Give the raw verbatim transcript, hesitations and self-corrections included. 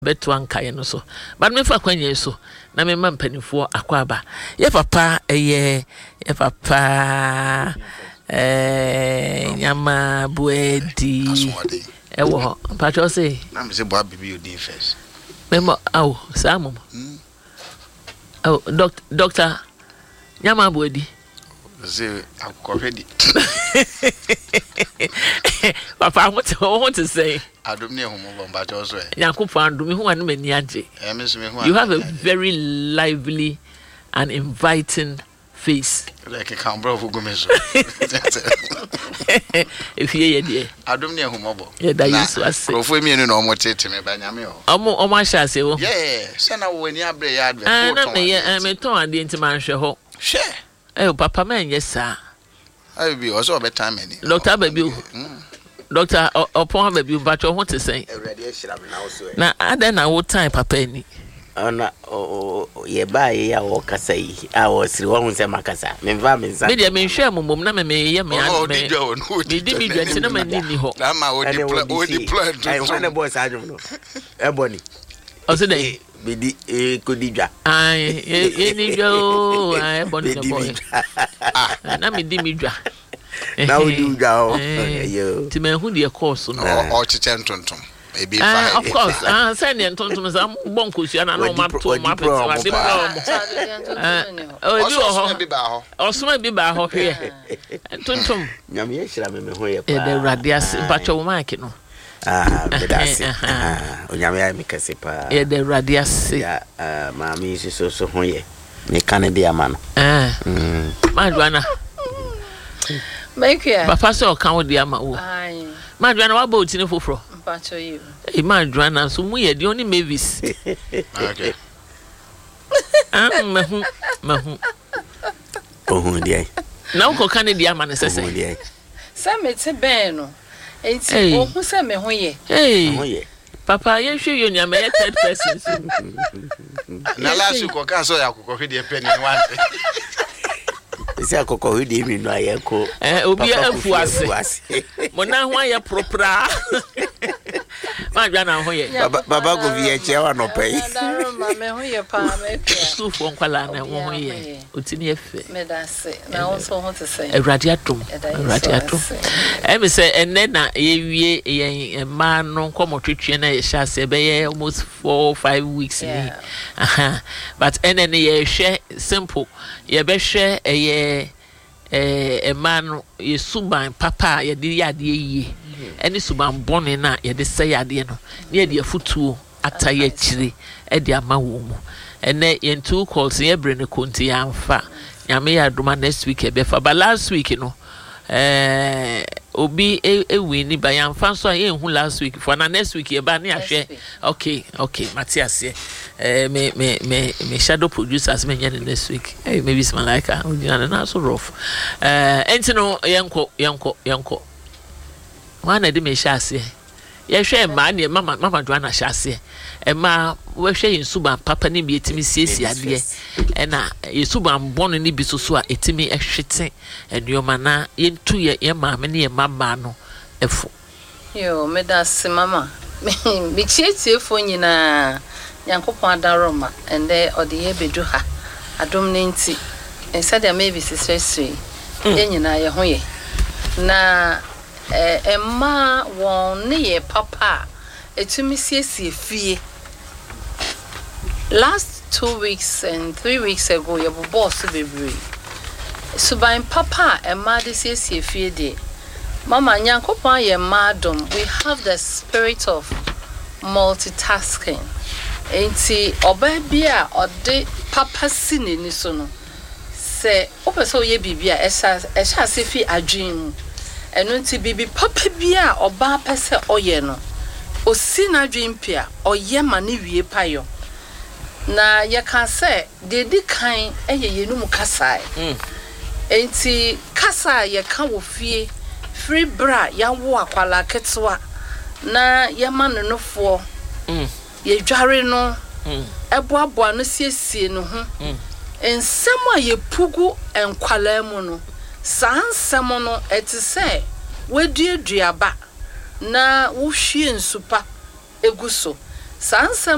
betu ankaye no so but me fa kwanye so na me ma mpanifo akwaba ye papa eye ye papa eh nyama buedi ewo pacho say na me say boy bibi odin first memo aw samum oh doctor doctor nyama buedi say akohwedi papa what want to say adom ne homo bomba to so e yakufo adom hu anu mani age e me so me hu you have a very lively and inviting face like a cambro for gumeso if you ye adom ne homo bo ye da yesu ase profo mi enu na omo tete me ba nyame o omo omo ahya ase wo yeah se na wo ni abre ya adve ah na me ye me ton ade ntima nhwe ho she eh papa man yesa I be also be time any doctor baby doctor upon baby but you want to say na ada na wo time papa ni ana o ye ba ye ya wo kasa yi a wo siri wo hu se makasa me va me nsa me de me hwe momom na me me ye me me me di mi dwante na ma ni ni ho na ma o di plan o di plan ai ho na boss adwum no e boni o se dey be di e ko di dwa ai e ni dwa ai boni no boy ah na me di mi dwa na o di dwa o yo ti me hu de course no o chiche ntontom e be fine of course ah say ne ntontom sam bonko sua na no map to map to ade pro oh e bi ho bi ba ho osoma bi ba ho hwe ntontom nyame ye hira me me ho ye pa e de radias pacho wo mic no ah bedase ah onyame ya me kase pa e de radias ya ma mi so so ho ye me kan de ama no ah mm madwana Make papa so kan wo de ama wo ai madwana wa ba otini foforo pacho you e madwana so mu ye de oni mavis okay ah mahu mahu oh de na wo kan de ama ne sese sa me te ben no enti o hu se me ho ye eh ho ye papa ye hwe yo nyama ye third person so na last week o kan so ya kokko hwe de penny one ese akoko hudi mi no ayeko eh obi afu ase mo na ho aye propra ma dwa na ho ye baba baba go vie che wa no pay daro ma me ho ye pa me kwa su fo nkwala na ho ho ye otini efe me da se na wo so ho te se ewrade atom ewrade atom e me se enne na ye wie ye ma no komotwetwe na ye sha se be ye almost four five weeks ni aha but enne ne ye hwe simple ye be hwe eye eh emanu ye suban papa ye de yade yie eni suban bone na ye de se yade no na ye de afutuo ataye kire e de ama wo mu ene ye two calls ye bre ne konti ya mfa nyame ya duma next week e be fa but last week no eh obi e win ba ya mfa so ye hu last week for na next week ye ba na ahwe okay okay Matthias eh me me me me shadow producers me nyane next week eh maybe it's malaika ujina na so rough eh entino yenko yenko yenko wana de me hyase ye hwe ma na mama mama do na hyase e ma we hwe yinsuba papa ne bi etimi siesie ade e na yinsuba mbon ne bi soso a etimi ehwete enuoma na yentu ye ye ma me ne ye mama no efo yo me da se mama me chietie fo nyina Yankopon adaroma ende ode ye bedu ha adom ne nti instead of maybe sisresri ye nyina ye ho ye na eh emma won ne ye papa etumi siesie fie last two weeks and three weeks ago ye bo boss bebre suban papa emma de siesie fie de mama Yankopon ye madom we have the spirit of multitasking. Enti oba bia ode papa sini ni so no se opeso ye bibia esha esha se fi adwin mu eno nti bibi papa bia oba pese oye no osi na adwin pia oye ma ne wie payo na ye kan se de di kan eye yenu mu kasai mm. Enti kasa ye kan wo fie free bra ya wo akwala ketwa na ye ma no nofo mm. Ye dware no eboaboa no siesie no ho ensem a ye pugu enkwala mu no sansem no etise waduaduaba na wo hwie nsupa eguso sansem